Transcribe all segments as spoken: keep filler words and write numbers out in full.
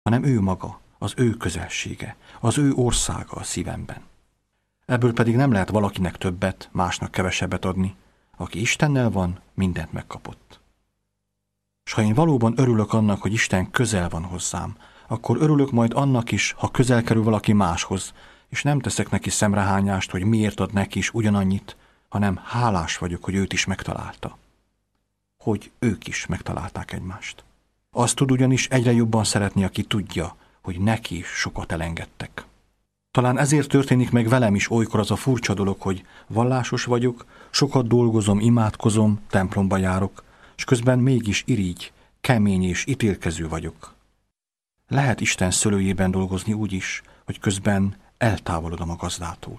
hanem ő maga, az ő közelsége, az ő országa a szívemben. Ebből pedig nem lehet valakinek többet, másnak kevesebbet adni. Aki Istennel van, mindent megkapott. S ha én valóban örülök annak, hogy Isten közel van hozzám, akkor örülök majd annak is, ha közel kerül valaki máshoz, és nem teszek neki szemrehányást, hogy miért ad neki is ugyanannyit, hanem hálás vagyok, hogy őt is megtalálta. Hogy ők is megtalálták egymást. Azt tud ugyanis egyre jobban szeretni, aki tudja, hogy neki is sokat elengedtek. Talán ezért történik meg velem is olykor az a furcsa dolog, hogy vallásos vagyok, sokat dolgozom, imádkozom, templomba járok, és közben mégis irigy, kemény és ítélkező vagyok. Lehet Isten szőlőjében dolgozni úgy is, hogy közben eltávolodom a gazdától.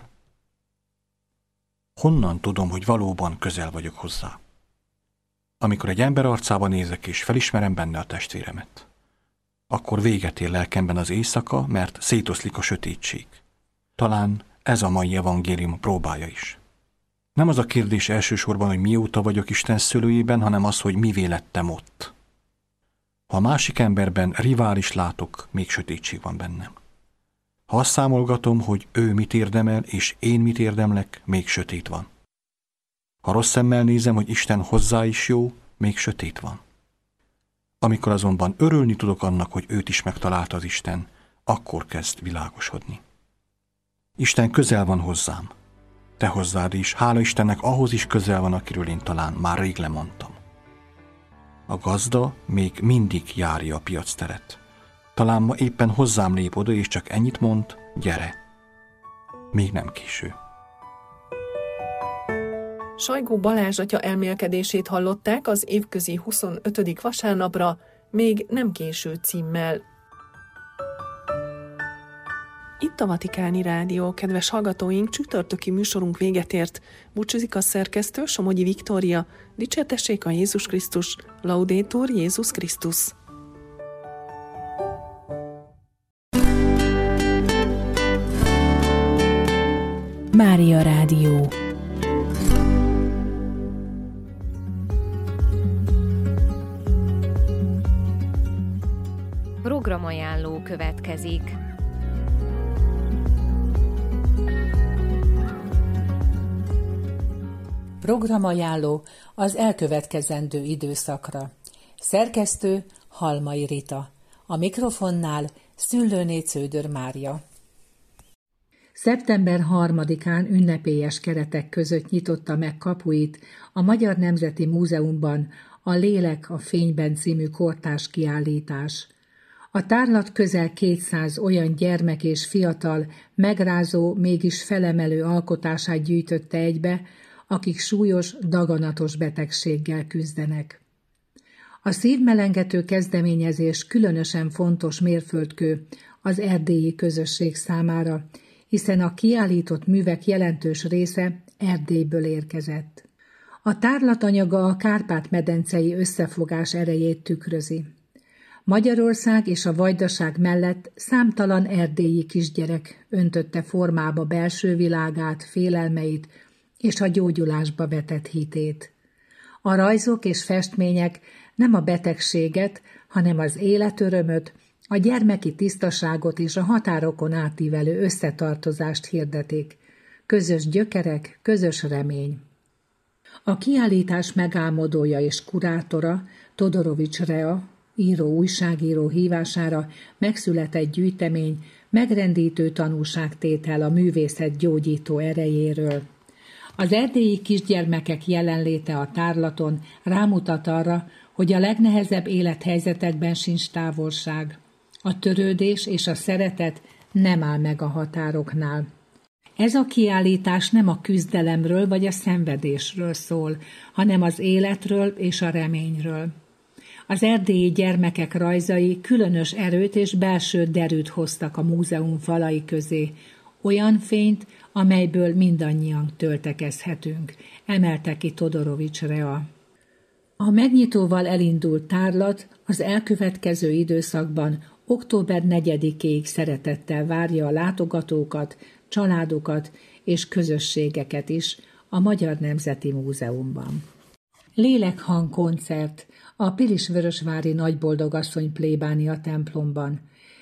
Honnan tudom, hogy valóban közel vagyok hozzá? Amikor egy ember arcába nézek és felismerem benne a testvéremet. Akkor véget ér lelkemben az éjszaka, mert szétoszlik a sötétség. Talán ez a mai evangélium próbája is. Nem az a kérdés elsősorban, hogy mióta vagyok Isten szőlőjében, hanem az, hogy mivé lettem ott. Ha a másik emberben rivális látok, még sötétség van bennem. Ha azt számolgatom, hogy ő mit érdemel, és én mit érdemlek, még sötét van. Ha rossz szemmel nézem, hogy Isten hozzá is jó, még sötét van. Amikor azonban örülni tudok annak, hogy őt is megtalálta az Isten, akkor kezd világosodni. Isten közel van hozzám. Te hozzád is, hála Istennek, ahhoz is közel van, akiről én talán már rég lemondtam. A gazda még mindig járja a piacteret. Talán ma éppen hozzám lép oda, és csak ennyit mond, gyere. Még nem késő. Sajgó Balázs atya elmélkedését hallották az évközi huszonötödik vasárnapra, Még nem késő címmel. Itt a Vatikáni Rádió, kedves hallgatóink, csütörtöki műsorunk véget ért. Búcsúzik a szerkesztő, Somogyi Viktória. Dicsértessék a Jézus Krisztus, Laudetur Jézus Krisztus. Mária Rádió. Programajánló következik. Programajánló az elkövetkezendő időszakra. Szerkesztő Halmai Rita. A mikrofonnál Szüllőné Cződör Mária. Szeptember harmadikán ünnepélyes keretek között nyitotta meg kapuit a Magyar Nemzeti Múzeumban a Lélek a fényben című kortárs kiállítás. A tárlat közel kétszáz olyan gyermek és fiatal, megrázó, mégis felemelő alkotását gyűjtötte egybe, akik súlyos, daganatos betegséggel küzdenek. A szívmelengető kezdeményezés különösen fontos mérföldkő az erdélyi közösség számára, hiszen a kiállított művek jelentős része Erdélyből érkezett. A tárlatanyaga a Kárpát-medencei összefogás erejét tükrözi. Magyarország és a Vajdaság mellett számtalan erdélyi kisgyerek öntötte formába belső világát, félelmeit és a gyógyulásba vetett hitét. A rajzok és festmények nem a betegséget, hanem az életörömöt, a gyermeki tisztaságot és a határokon átívelő összetartozást hirdetik. Közös gyökerek, közös remény. A kiállítás megálmodója és kurátora, Todorovics Rea, író, újságíró hívására megszületett gyűjtemény, megrendítő tanúságtétel a művészet gyógyító erejéről. Az erdélyi kisgyermekek jelenléte a tárlaton rámutat arra, hogy a legnehezebb élethelyzetekben sincs távolság. A törődés és a szeretet nem áll meg a határoknál. Ez a kiállítás nem a küzdelemről vagy a szenvedésről szól, hanem az életről és a reményről. Az erdélyi gyermekek rajzai különös erőt és belső derűt hoztak a múzeum falai közé, olyan fényt, amelyből mindannyian töltekezhetünk, emelte ki Todorovics Rea. A megnyitóval elindult tárlat az elkövetkező időszakban október negyedikéig szeretettel várja a látogatókat, családokat és közösségeket is a Magyar Nemzeti Múzeumban. Lélekhang koncert a Pilisvörösvári Nagyboldogasszony plébánia templomban.